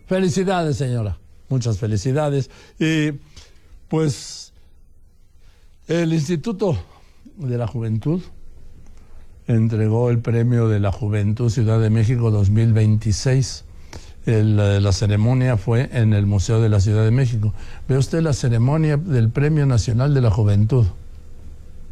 Felicidades, señora. Muchas felicidades. Y pues el Instituto de la Juventud entregó el Premio de la Juventud Ciudad de México 2026. La ceremonia fue en el Museo de la Ciudad de México. Ve usted la ceremonia del Premio Nacional de la Juventud.